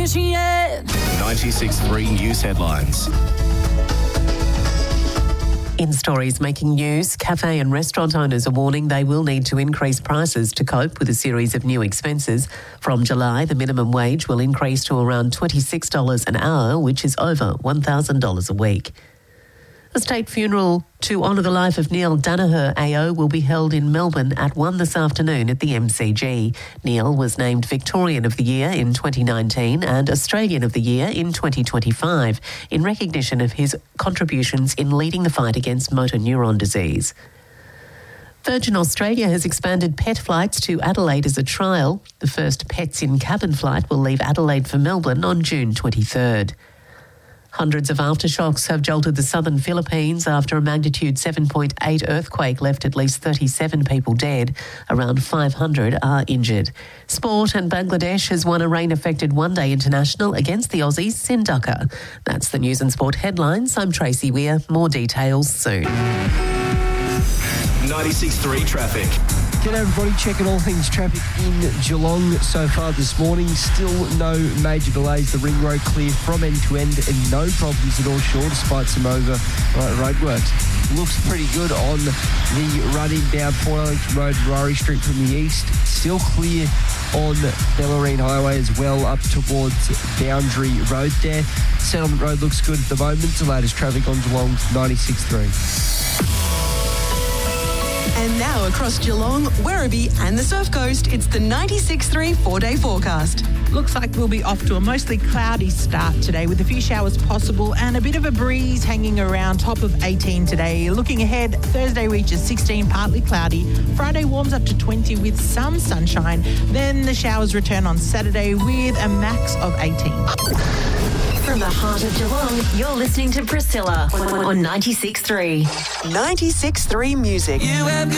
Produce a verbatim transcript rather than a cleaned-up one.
yeah. ninety-six point three News Headlines. In stories making news, cafe and restaurant owners are warning they will need to increase prices to cope with a series of new expenses. From July, the minimum wage will increase to around twenty-six dollars an hour, which is over one thousand dollars a week. A state funeral to honour the life of Neil Danaher A O will be held in Melbourne at one this afternoon at the M C G. Neil was named Victorian of the Year in twenty nineteen and Australian of the Year in twenty twenty-five in recognition of his contributions in leading the fight against motor neuron disease. Virgin Australia has expanded pet flights to Adelaide as a trial. The first Pets in Cabin flight will leave Adelaide for Melbourne on June twenty-third. Hundreds of aftershocks have jolted the southern Philippines after a magnitude seven point eight earthquake left at least thirty-seven people dead. Around five hundred are injured. Sport, and Bangladesh has won a rain-affected one-day international against the Aussies in Dhaka. That's the News and Sport headlines. I'm Tracy Weir. More details soon. ninety-six point three traffic. G'day everybody, checking all things traffic in Geelong so far this morning. Still no major delays. The ring road clear from end to end and no problems at all shore despite some over uh, roadworks. Looks pretty good on the run inbound Port Ellington Road, Rory Street from the east. Still clear on Bellarine Highway as well up towards Boundary Road there. Settlement Road looks good at the moment. The latest traffic on Geelong's ninety-six point three. And now across Geelong, Werribee and the Surf Coast, it's the ninety-six point three four-day forecast. Looks like we'll be off to a mostly cloudy start today with a few showers possible and a bit of a breeze hanging around, top of eighteen today. Looking ahead, Thursday reaches sixteen, partly cloudy. Friday warms up to twenty with some sunshine. Then the showers return on Saturday with a max of eighteen. From the heart of Geelong, you're listening to Priscilla on ninety-six point three. ninety-six point three Music. You have